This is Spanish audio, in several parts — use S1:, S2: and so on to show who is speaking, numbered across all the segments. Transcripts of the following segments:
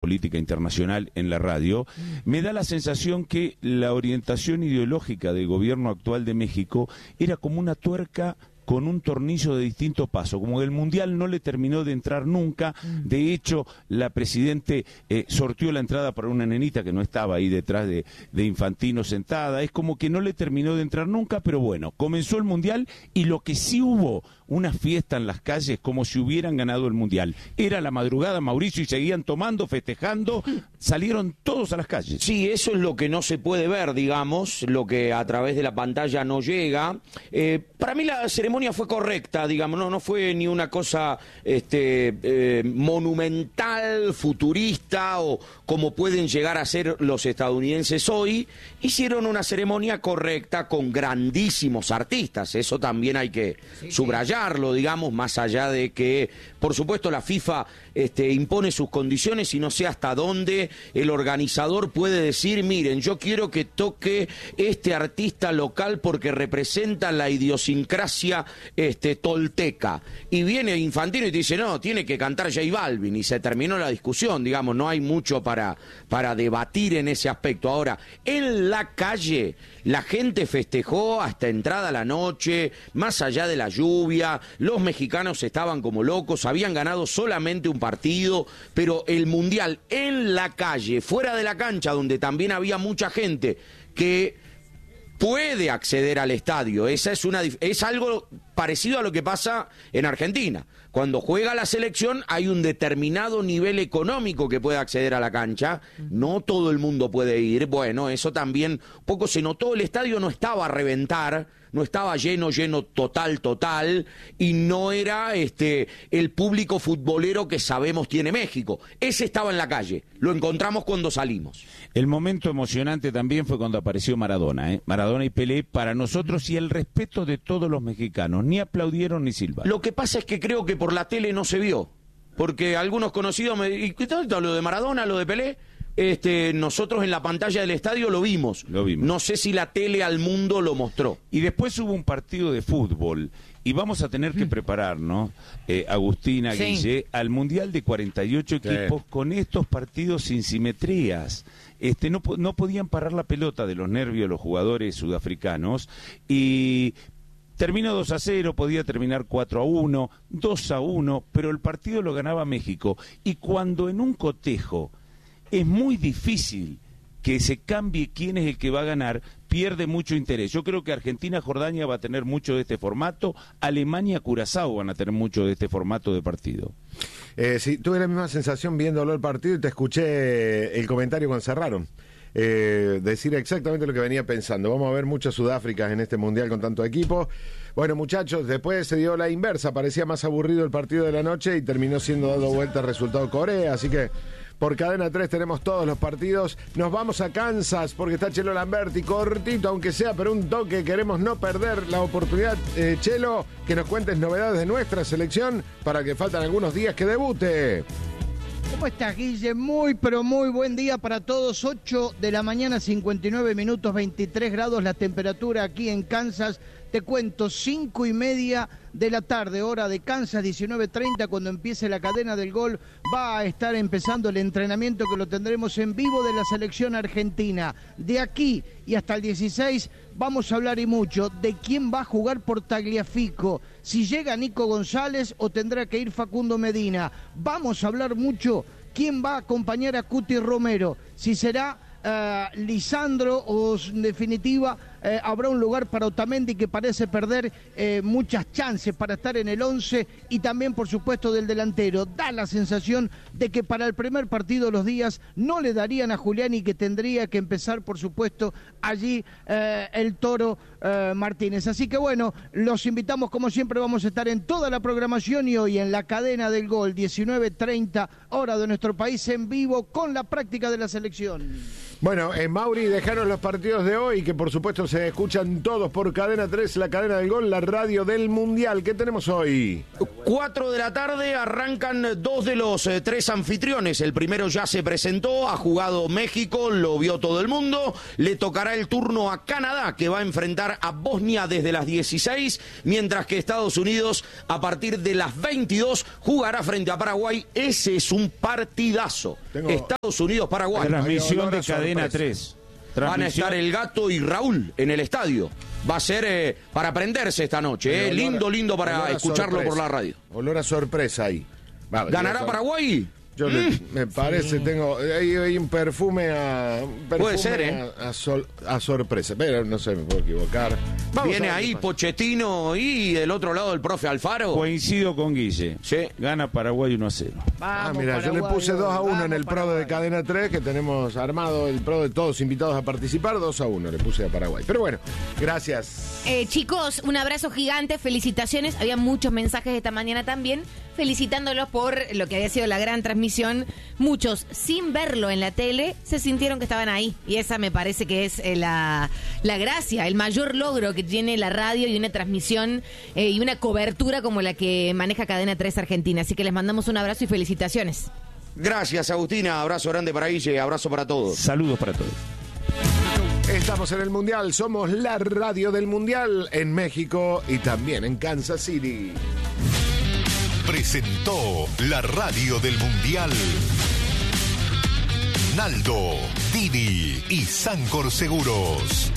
S1: política internacional en la radio, me da la sensación que la orientación ideológica del gobierno actual de México era como una tuerca con un tornillo de distinto paso, como que el Mundial no le terminó de entrar nunca. De hecho, la Presidente sorteó la entrada para una nenita que no estaba ahí detrás de Infantino sentada, es como que no le terminó de entrar nunca, pero bueno, comenzó el Mundial y lo que sí hubo, una fiesta en las calles como si hubieran ganado el Mundial. Era la madrugada, Mauricio, y seguían tomando, festejando, salieron todos a las calles.
S2: Sí, eso es lo que no se puede ver, digamos, lo que a través de la pantalla no llega. Para mí la ceremonia fue correcta, digamos, no fue ni una cosa monumental, futurista o como pueden llegar a ser los estadounidenses hoy. Hicieron una ceremonia correcta con grandísimos artistas, eso también hay que subrayarlo, digamos, más allá de que, por supuesto, la FIFA impone sus condiciones y no sé hasta dónde el organizador puede decir, miren, yo quiero que toque este artista local porque representa la idiosincrasia tolteca. Y viene Infantino y te dice, no, tiene que cantar J Balvin, y se terminó la discusión, digamos, no hay mucho para debatir en ese aspecto. Ahora, en la calle, la gente festejó hasta entrada la noche, más allá de la lluvia, los mexicanos estaban como locos, habían ganado solamente un partido, pero el Mundial en la calle, fuera de la cancha, donde también había mucha gente que puede acceder al estadio, es algo parecido a lo que pasa en Argentina. Cuando juega la selección hay un determinado nivel económico que puede acceder a la cancha, no todo el mundo puede ir. Bueno, eso también poco se notó, el estadio no estaba a reventar, no estaba lleno total, y no era el público futbolero que sabemos tiene México. Ese estaba en la calle, lo encontramos cuando salimos.
S1: El momento emocionante también fue cuando apareció Maradona, Maradona y Pelé, para nosotros, y el respeto de todos los mexicanos, ni aplaudieron ni silbaron.
S2: Lo que pasa es que creo que por la tele no se vio, porque algunos conocidos ¿y qué tal lo de Maradona, lo de Pelé? Nosotros en la pantalla del estadio lo vimos. No sé si la tele al mundo lo mostró.
S1: Y después hubo un partido de fútbol y vamos a tener que prepararnos, Agustina, Guille, al Mundial de 48 equipos con estos partidos sin simetrías. No podían parar la pelota de los nervios los jugadores sudafricanos y terminó 2-0, podía terminar 4-1, 2-1, pero el partido lo ganaba México. Y cuando en un cotejo es muy difícil que se cambie quién es el que va a ganar, pierde mucho interés. Yo creo que Argentina-Jordania va a tener mucho de este formato, Alemania-Curazao van a tener mucho de este formato de partido.
S3: Sí, tuve la misma sensación viéndolo el partido y te escuché el comentario cuando cerraron. Decir exactamente lo que venía pensando. Vamos a ver muchas Sudáfricas en este Mundial con tanto equipo. Bueno, muchachos, después se dio la inversa, parecía más aburrido el partido de la noche y terminó siendo dado vuelta el resultado Corea, así que por Cadena 3 tenemos todos los partidos. Nos vamos a Kansas porque está Chelo Lamberti, cortito aunque sea, pero un toque. Queremos no perder la oportunidad, Chelo, que nos cuentes novedades de nuestra selección para que faltan algunos días que debute.
S4: ¿Cómo estás, Guille? Muy, pero muy buen día para todos. 8 de la mañana, 59 minutos, 23 grados la temperatura aquí en Kansas. Te cuento, 5:30 de la tarde, hora de Kansas, 19:30, cuando empiece la cadena del gol, va a estar empezando el entrenamiento que lo tendremos en vivo de la selección argentina. De aquí y hasta el 16 vamos a hablar y mucho de quién va a jugar por Tagliafico, si llega Nico González o tendrá que ir Facundo Medina. Vamos a hablar mucho quién va a acompañar a Cuti Romero, si será Lisandro o en definitiva habrá un lugar para Otamendi, que parece perder muchas chances para estar en el 11, y también por supuesto del delantero. Da la sensación de que para el primer partido los días no le darían a Julián y que tendría que empezar por supuesto allí el Toro Martínez. Así que bueno, los invitamos como siempre, vamos a estar en toda la programación y hoy en la cadena del gol 19:30 hora de nuestro país en vivo con la práctica de la selección.
S3: Bueno, Mauri, dejaron los partidos de hoy que por supuesto se escuchan todos por Cadena 3, la cadena del gol, la radio del Mundial. ¿Qué tenemos hoy?
S2: 4 de la tarde arrancan 2 de los 3 anfitriones. El primero ya se presentó, ha jugado México, lo vio todo el mundo. Le tocará el turno a Canadá, que va a enfrentar a Bosnia desde las 16, mientras que Estados Unidos a partir de las 22 jugará frente a Paraguay. Ese es un partidazo. Estados Unidos-Paraguay.
S1: Transmisión de Cadena 3.
S2: Van a estar el Gato y Raúl en el estadio. Va a ser para prenderse esta noche. Lindo para escucharlo por la radio.
S3: Olor a sorpresa ahí.
S2: ¿Ganará Paraguay?
S3: Yo me parece, hay un perfume a...
S2: Puede ser,
S3: a sorpresa, pero no sé, me puedo equivocar.
S2: Viene ahí Pochettino y del otro lado el profe Alfaro.
S1: Coincido con Guille.
S2: Sí.
S1: Gana Paraguay 1-0.
S3: Mira, Paraguay, yo le puse 2-1 en el PRO de Cadena 3, que tenemos armado el PRO de todos invitados a participar, 2-1 le puse a Paraguay. Pero bueno, gracias.
S5: Chicos, un abrazo gigante, felicitaciones. Había muchos mensajes esta mañana también, felicitándolos por lo que había sido la gran transmisión. Muchos, sin verlo en la tele, se sintieron que estaban ahí. Y esa me parece que es la gracia, el mayor logro que tiene la radio y una transmisión y una cobertura como la que maneja Cadena 3 Argentina. Así que les mandamos un abrazo y felicitaciones.
S2: Gracias, Agustina. Abrazo grande para Guille, abrazo para todos.
S1: Saludos para todos.
S3: Estamos en el Mundial, somos la radio del Mundial en México y también en Kansas City.
S6: Presentó la radio del Mundial Naldo, Didi y Sancor Seguros.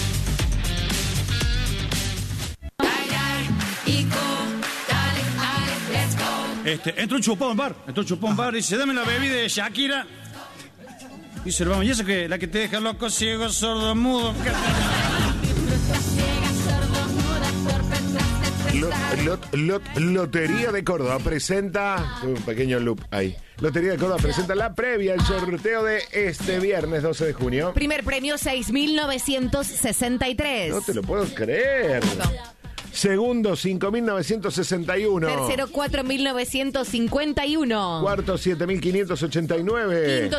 S7: Entró un chupón bar, dice, dame la bebida de Shakira. Dice, hermano, ¿y eso que la que te deja loco, ciego, sordo, mudo?
S3: Lotería de Córdoba presenta... un pequeño loop ahí. Lotería de Córdoba presenta la previa, el sorteo de este viernes 12 de junio.
S5: Primer premio, 6.963.
S3: No te lo puedo creer. Segundo, 5.961.
S5: Tercero, 4.951.
S3: Cuarto, 7.589.
S5: Quinto,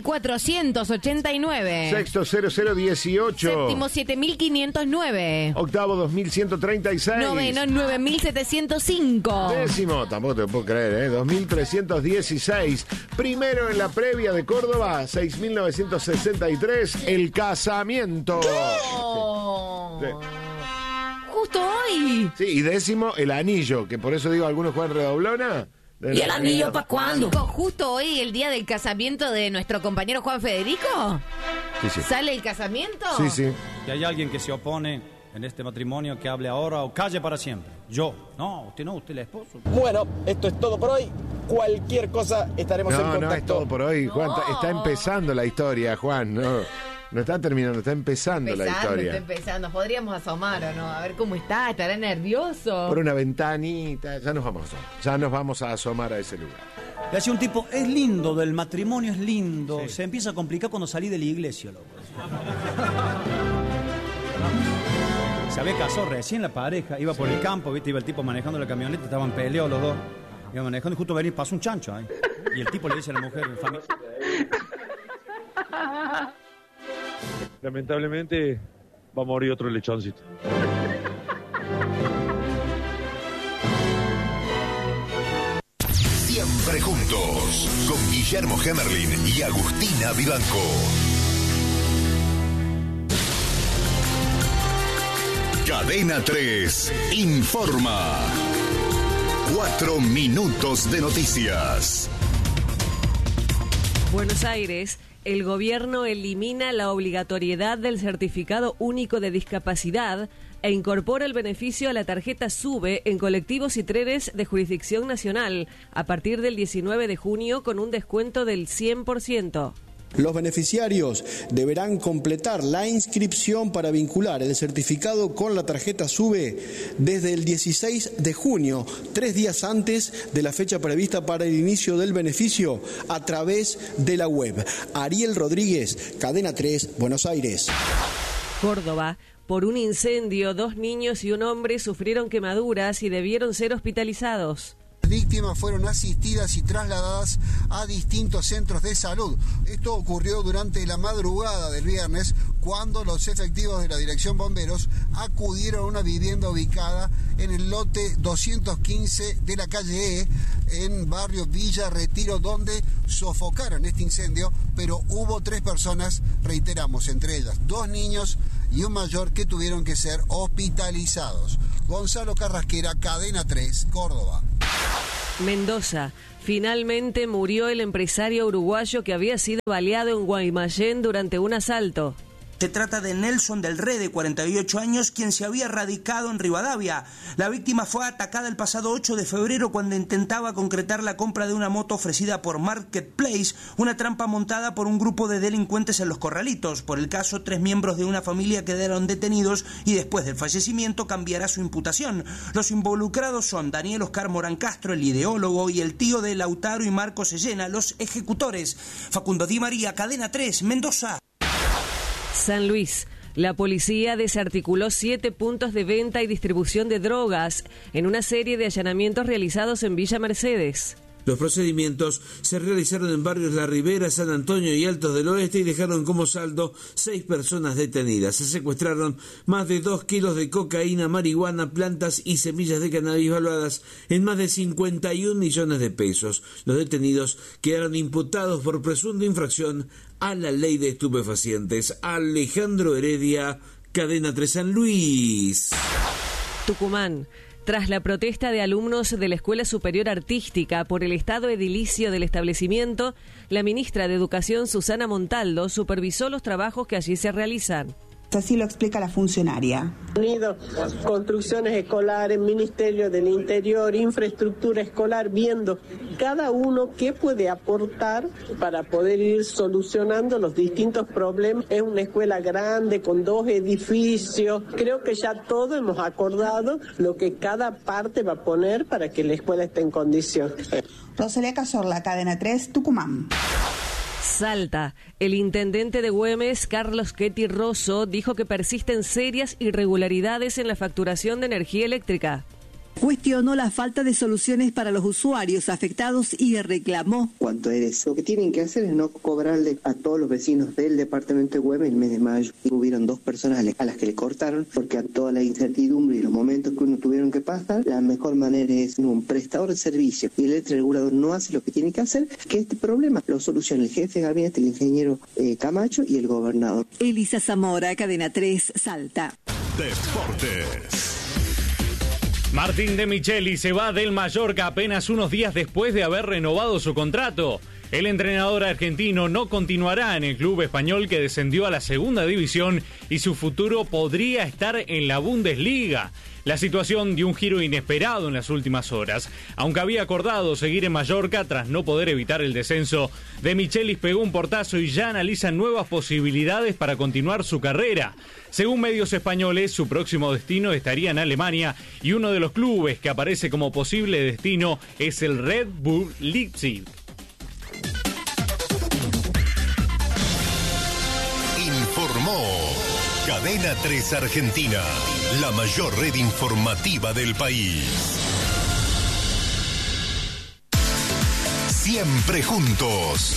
S5: 3.489.
S3: Sexto, 0.018.
S5: Séptimo, 7.509.
S3: Octavo, 2.136.
S5: Noveno, 9.705.
S3: Décimo, tampoco te lo puedo creer, 2.316. Primero en la previa de Córdoba, 6.963. El casamiento.
S5: ¡Oh!
S3: Sí.
S5: Justo hoy.
S3: Sí, y décimo, el anillo, que por eso digo, algunos juegan redoblona.
S5: ¿Y el anillo para cuándo? Justo hoy, el día del casamiento de nuestro compañero Juan Federico.
S3: Sí.
S5: ¿Sale el casamiento?
S3: Sí.
S7: Y hay alguien que se opone en este matrimonio, que hable ahora o calle para siempre. Yo. No, usted es el esposo.
S8: Bueno, esto es todo por hoy. Cualquier cosa estaremos en contacto.
S3: No es todo por hoy, Juan. Está empezando la historia, Juan. No está terminando, está empezando la historia.
S5: Está empezando. Podríamos asomar o no, a ver cómo está. Estará nervioso.
S3: Por una ventanita, ya nos vamos a asomar a ese lugar.
S7: Le decía un tipo, es lindo, del matrimonio es lindo. Sí. Se empieza a complicar cuando salí de la iglesia, loco. Se había casado recién la pareja, iba por el campo, ¿viste? Iba el tipo manejando la camioneta, estaban peleados los dos. Iba manejando y justo venía, pasó un chancho ahí. Y el tipo le dice a la mujer, familia.
S9: Lamentablemente va a morir otro lechoncito.
S6: Siempre juntos, con Guillermo Hemerling y Agustina Vivanco. Cadena 3 informa. 4 minutos de noticias.
S10: Buenos Aires. El gobierno elimina la obligatoriedad del certificado único de discapacidad e incorpora el beneficio a la tarjeta SUBE en colectivos y trenes de jurisdicción nacional a partir del 19 de junio con un descuento del 100%.
S11: Los beneficiarios deberán completar la inscripción para vincular el certificado con la tarjeta SUBE desde el 16 de junio, 3 días antes de la fecha prevista para el inicio del beneficio, a través de la web. Ariel Rodríguez, Cadena 3, Buenos Aires.
S10: Córdoba. Por un incendio, 2 niños y un hombre sufrieron quemaduras y debieron ser hospitalizados.
S12: víctimas fueron asistidas y trasladadas a distintos centros de salud. Esto ocurrió durante la madrugada del viernes, cuando los efectivos de la Dirección Bomberos acudieron a una vivienda ubicada en el lote 215 de la calle E, en barrio Villa Retiro, donde sofocaron este incendio, pero hubo 3 personas, reiteramos, entre ellas 2 niños y un mayor, que tuvieron que ser hospitalizados. Gonzalo Carrasquera, Cadena 3, Córdoba.
S10: Mendoza. Finalmente murió el empresario uruguayo que había sido baleado en Guaymallén durante un asalto.
S13: Se trata de Nelson del Rey, de 48 años, quien se había radicado en Rivadavia. La víctima fue atacada el pasado 8 de febrero cuando intentaba concretar la compra de una moto ofrecida por Marketplace, una trampa montada por un grupo de delincuentes en Los Corralitos. Por el caso, 3 miembros de una familia quedaron detenidos y después del fallecimiento cambiará su imputación. Los involucrados son Daniel Oscar Morán Castro, el ideólogo, y el tío de Lautaro y Marco Sellena, los ejecutores. Facundo Di María, Cadena 3, Mendoza.
S10: San Luis. La policía desarticuló 7 puntos de venta y distribución de drogas en una serie de allanamientos realizados en Villa Mercedes.
S14: Los procedimientos se realizaron en barrios La Ribera, San Antonio y Altos del Oeste y dejaron como saldo 6 personas detenidas. Se secuestraron más de 2 kilos de cocaína, marihuana, plantas y semillas de cannabis valuadas en más de 51 millones de pesos. Los detenidos quedaron imputados por presunta infracción a la ley de estupefacientes. Alejandro Heredia, Cadena 3 San Luis.
S10: Tucumán. Tras la protesta de alumnos de la Escuela Superior Artística por el estado edilicio del establecimiento, la ministra de Educación, Susana Montaldo, supervisó los trabajos que allí se realizan.
S15: Así lo explica la funcionaria.
S16: Unido, construcciones escolares, Ministerio del Interior, infraestructura escolar, viendo cada uno qué puede aportar para poder ir solucionando los distintos problemas. Es una escuela grande con 2 edificios. Creo que ya todos hemos acordado lo que cada parte va a poner para que la escuela esté en condición.
S15: Rosalía Cazorla, Cadena 3, Tucumán.
S10: Salta. El intendente de Güemes, Carlos Ketty Rosso, dijo que persisten serias irregularidades en la facturación de energía eléctrica.
S17: Cuestionó la falta de soluciones para los usuarios afectados y reclamó.
S18: ¿Cuánto eres? Lo que tienen que hacer es no cobrarle a todos los vecinos del departamento de Güemes el mes de mayo. Hubieron 2 personas a las que le cortaron, porque a toda la incertidumbre y los momentos que uno tuvieron que pasar, la mejor manera es un prestador de servicio y el ente regulador no hace lo que tiene que hacer, que este problema lo soluciona el jefe de gabinete, el ingeniero Camacho, y el gobernador.
S17: Elisa Zamora, Cadena 3, Salta.
S6: Deportes.
S19: Martín de Micheli se va del Mallorca apenas unos días después de haber renovado su contrato. El entrenador argentino no continuará en el club español que descendió a la segunda división y su futuro podría estar en la Bundesliga. La situación dio un giro inesperado en las últimas horas. Aunque había acordado seguir en Mallorca tras no poder evitar el descenso, De Michelis pegó un portazo y ya analiza nuevas posibilidades para continuar su carrera. Según medios españoles, su próximo destino estaría en Alemania y uno de los clubes que aparece como posible destino es el Red Bull Leipzig.
S6: Informó Cadena 3 Argentina, la mayor red informativa del país. Siempre juntos.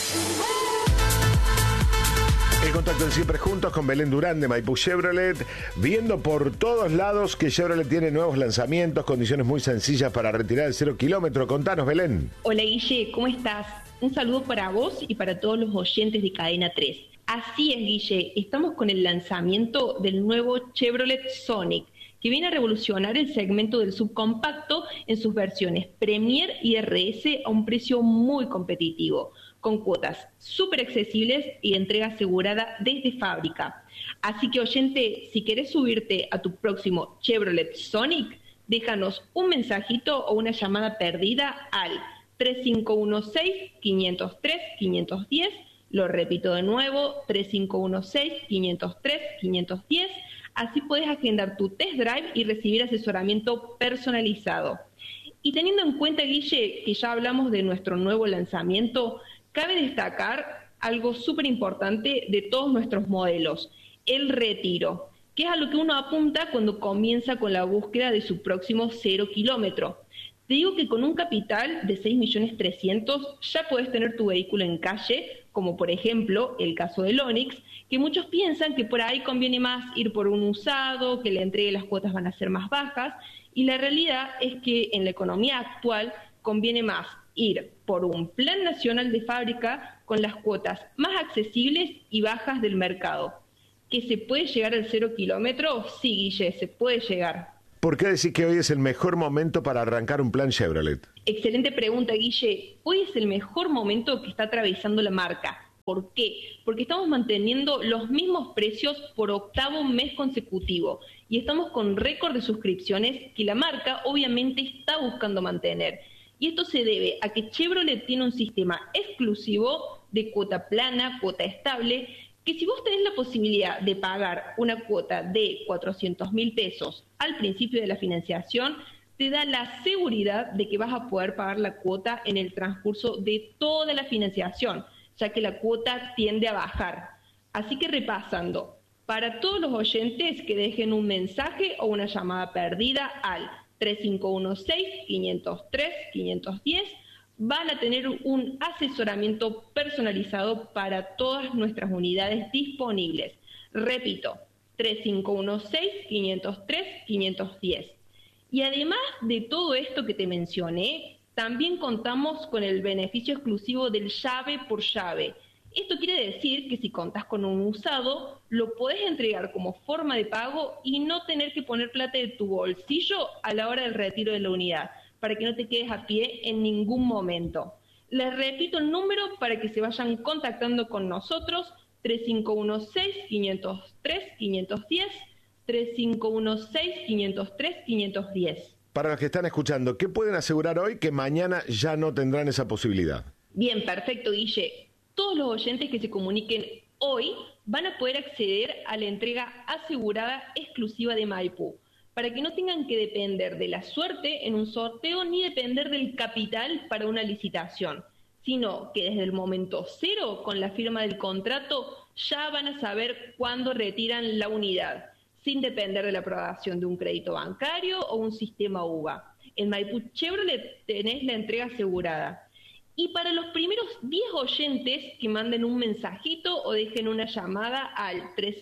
S3: El contacto en Siempre Juntos con Belén Durán de Maipú Chevrolet, viendo por todos lados que Chevrolet tiene nuevos lanzamientos, condiciones muy sencillas para retirar el 0 kilómetro. Contanos, Belén.
S20: Hola, Guille, ¿cómo estás? Un saludo para vos y para todos los oyentes de Cadena 3. Así es, Guille, estamos con el lanzamiento del nuevo Chevrolet Sonic, que viene a revolucionar el segmento del subcompacto en sus versiones Premier y RS a un precio muy competitivo, con cuotas súper accesibles y entrega asegurada desde fábrica. Así que, oyente, si querés subirte a tu próximo Chevrolet Sonic, déjanos un mensajito o una llamada perdida al 3516-503-510. Lo repito de nuevo, 3516-503-510. Así puedes agendar tu test drive y recibir asesoramiento personalizado. Y teniendo en cuenta, Guille, que ya hablamos de nuestro nuevo lanzamiento, cabe destacar algo súper importante de todos nuestros modelos, el retiro, que es a lo que uno apunta cuando comienza con la búsqueda de su próximo 0 kilómetro. Te digo que con un capital de 6.300.000 ya podés tener tu vehículo en calle, como por ejemplo el caso del Onix, que muchos piensan que por ahí conviene más ir por un usado, que la entrega y las cuotas van a ser más bajas, y la realidad es que en la economía actual conviene más ir por un plan nacional de fábrica con las cuotas más accesibles y bajas del mercado. ¿Que se puede llegar al 0 kilómetro? Sí, Guille, se puede llegar.
S3: ¿Por qué decir que hoy es el mejor momento para arrancar un plan Chevrolet?
S20: Excelente pregunta, Guille. Hoy es el mejor momento que está atravesando la marca. ¿Por qué? Porque estamos manteniendo los mismos precios por 8º mes consecutivo y estamos con récord de suscripciones que la marca obviamente está buscando mantener. Y esto se debe a que Chevrolet tiene un sistema exclusivo de cuota plana, cuota estable, que si vos tenés la posibilidad de pagar una cuota de 400.000 pesos al principio de la financiación, te da la seguridad de que vas a poder pagar la cuota en el transcurso de toda la financiación, ya que la cuota tiende a bajar. Así que repasando, para todos los oyentes que dejen un mensaje o una llamada perdida al 3516-503-510, van a tener un asesoramiento personalizado para todas nuestras unidades disponibles. Repito, 3516-503-510. Y además de todo esto que te mencioné, también contamos con el beneficio exclusivo del llave por llave. Esto quiere decir que si contás con un usado, lo podés entregar como forma de pago y no tener que poner plata de tu bolsillo a la hora del retiro de la unidad, para que no te quedes a pie en ningún momento. Les repito el número para que se vayan contactando con nosotros, 3516-503-510, 3516-503-510.
S3: Para los que están escuchando, ¿qué pueden asegurar hoy que mañana ya no tendrán esa posibilidad?
S20: Bien, perfecto, Guille. Todos los oyentes que se comuniquen hoy van a poder acceder a la entrega asegurada exclusiva de Maipú, para que no tengan que depender de la suerte en un sorteo ni depender del capital para una licitación, sino que desde el momento cero, con la firma del contrato, ya van a saber cuándo retiran la unidad, sin depender de la aprobación de un crédito bancario o un sistema UVA. En Maipú Chevrolet tenés la entrega asegurada. Y para los primeros 10 oyentes que manden un mensajito o dejen una llamada al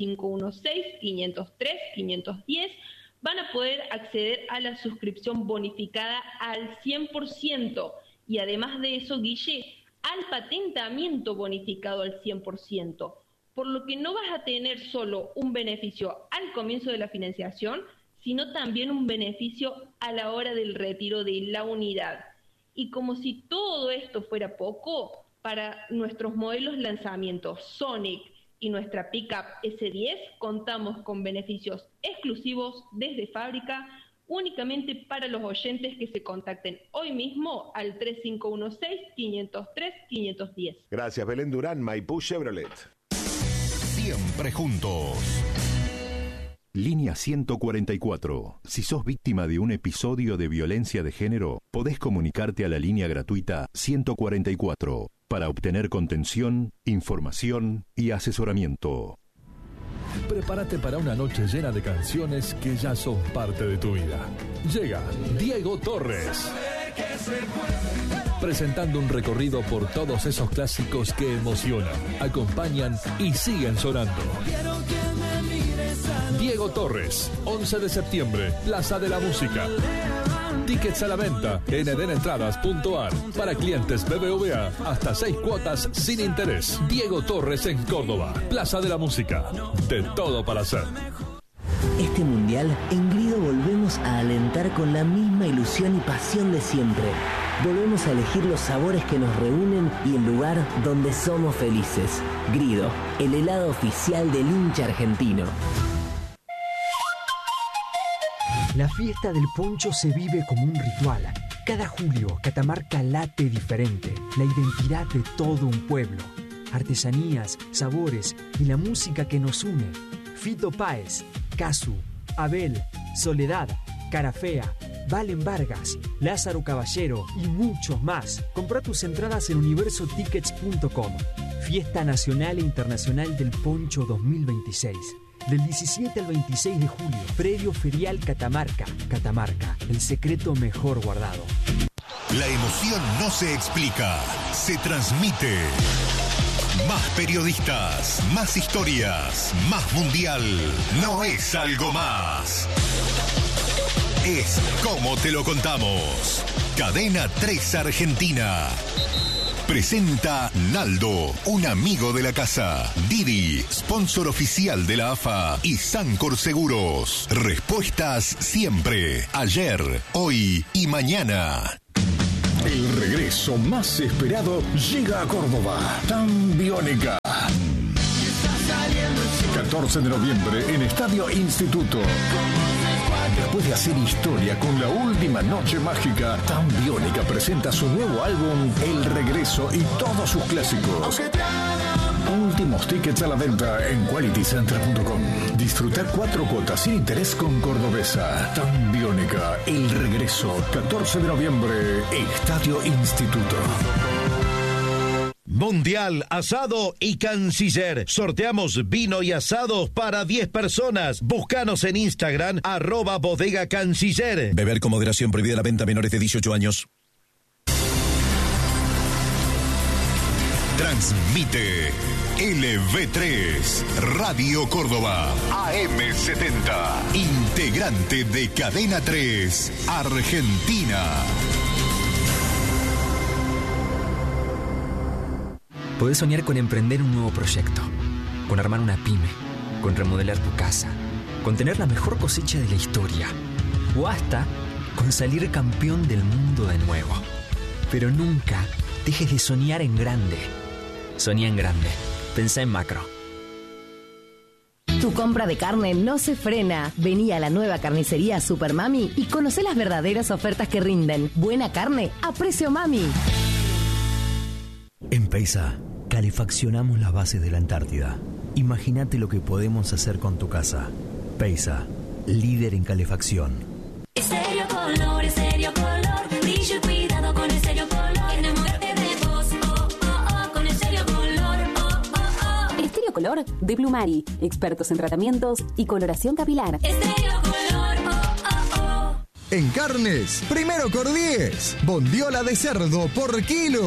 S20: 3516-503-510, van a poder acceder a la suscripción bonificada al 100%. Y además de eso, Guille, al patentamiento bonificado al 100%. Por lo que no vas a tener solo un beneficio al comienzo de la financiación, sino también un beneficio a la hora del retiro de la unidad. Y como si todo esto fuera poco, para nuestros modelos lanzamientos Sonic y nuestra pickup S10 contamos con beneficios exclusivos desde fábrica únicamente para los oyentes que se contacten hoy mismo al 3516-503-510.
S3: Gracias, Belén Durán, Maipú Chevrolet.
S6: Siempre juntos.
S21: Línea 144. Si sos víctima de un episodio de violencia de género, podés comunicarte a la línea gratuita 144 para obtener contención, información y asesoramiento.
S22: Prepárate para una noche llena de canciones que ya son parte de tu vida. Llega Diego Torres, presentando un recorrido por todos esos clásicos que emocionan, acompañan y siguen sonando. Diego Torres, 11 de septiembre, Plaza de la Música. Tickets a la venta en edenentradas.ar. Para clientes BBVA, hasta 6 cuotas sin interés. Diego Torres en Córdoba, Plaza de la Música. De todo para hacer.
S23: Este mundial, en Grido volvemos a alentar con la misma ilusión y pasión de siempre. Volvemos a elegir los sabores que nos reúnen y el lugar donde somos felices. Grido, el helado oficial del hincha argentino.
S24: La fiesta del poncho se vive como un ritual. Cada julio, Catamarca late diferente, la identidad de todo un pueblo. Artesanías, sabores y la música que nos une. Fito Páez, Casu, Abel, Soledad, Carafea, Valen Vargas, Lázaro Caballero y muchos más. Compra tus entradas en universotickets.com. Fiesta Nacional e Internacional del Poncho 2026. Del 17 al 26 de julio, Predio Ferial Catamarca. Catamarca, el secreto mejor guardado.
S6: La emoción no se explica, se transmite. Más periodistas, más historias, más mundial. No es algo más. Es como te lo contamos. Cadena 3 Argentina. Presenta Naldo, un amigo de la casa. Didi, sponsor oficial de la AFA. Y Sancor Seguros. Respuestas siempre. Ayer, hoy y mañana.
S1: El regreso más esperado llega a Córdoba. Tan Biónica. 14 de noviembre en Estadio Instituto. Después de hacer historia con la última noche mágica, Tan Biónica presenta su nuevo álbum El Regreso y todos sus clásicos. Últimos tickets a la venta en qualitycenter.com. Disfrutar 4 cuotas sin interés con Cordobesa. Tan Biónica, El Regreso, 14 de noviembre, Estadio Instituto.
S2: Mundial, asado y canciller. Sorteamos vino y asados para 10 personas. Búscanos en Instagram, @bodegacanciller.
S4: Beber con moderación, prohibida la venta a menores de 18 años.
S6: Transmite LV3, Radio Córdoba, AM70, integrante de Cadena 3, Argentina.
S24: Podés soñar con emprender un nuevo proyecto, con armar una pyme, con remodelar tu casa, con tener la mejor cosecha de la historia, o hasta con salir campeón del mundo de nuevo. Pero nunca dejes de soñar en grande. Soñá en grande. Pensá en macro.
S8: Tu compra de carne no se frena. Vení a la nueva carnicería Super Mami y conocé las verdaderas ofertas que rinden. Buena carne a precio Mami.
S25: En Peisa, calefaccionamos las bases de la Antártida. Imagínate lo que podemos hacer con tu casa. Peisa, líder en calefacción.
S26: Estéreo Color, brillo y cuidado con Estéreo Color. Enamórate de vos, con Estéreo Color,
S8: Estéreo Color de Blumari, expertos en tratamientos y coloración capilar.
S26: Estéreo Color,
S27: En carnes, primero Cordies. Bondiola de cerdo por kilo.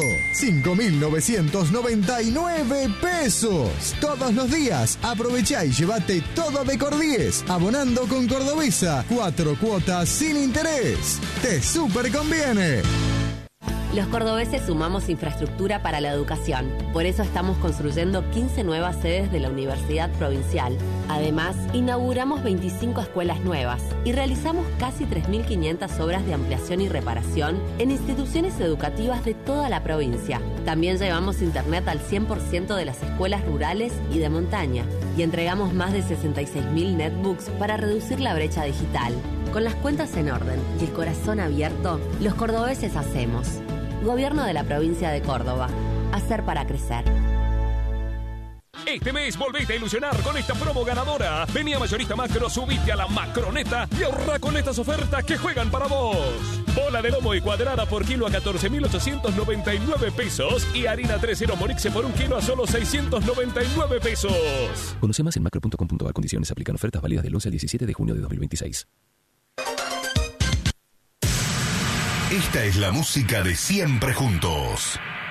S27: 5.999 pesos. Todos los días. Aprovechá y llévate todo de Cordies. Abonando con Cordobesa. 4 cuotas sin interés. Te súper conviene.
S8: Los cordobeses sumamos infraestructura para la educación. Por eso estamos construyendo 15 nuevas sedes de la Universidad Provincial. Además, inauguramos 25 escuelas nuevas y realizamos casi 3.500 obras de ampliación y reparación en instituciones educativas de toda la provincia. También llevamos internet al 100% de las escuelas rurales y de montaña y entregamos más de 66.000 netbooks para reducir la brecha digital. Con las cuentas en orden y el corazón abierto, los cordobeses hacemos. Gobierno de la provincia de Córdoba. Hacer para crecer.
S28: Este mes volvete a ilusionar con esta promo ganadora. Vení a Mayorista Macro, subite a la Macroneta y ahorra con estas ofertas que juegan para vos. Bola de lomo y cuadrada por kilo a 14.899 pesos y harina 3.0 Morixe por 1 kilo a solo 699 pesos.
S29: Conoce más en macro.com.ar. Condiciones aplican. Ofertas válidas del 11 al 17 de junio de 2026.
S6: Esta es la música de Siempre Juntos.